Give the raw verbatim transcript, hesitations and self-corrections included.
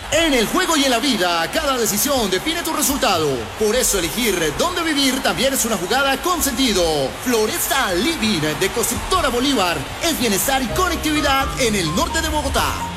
En el juego y en la vida, cada decisión define tu resultado. Por eso elegir dónde vivir también es una jugada con sentido. Floresta Living de Constructora Bolívar es bienestar y conectividad en el norte de Bogotá.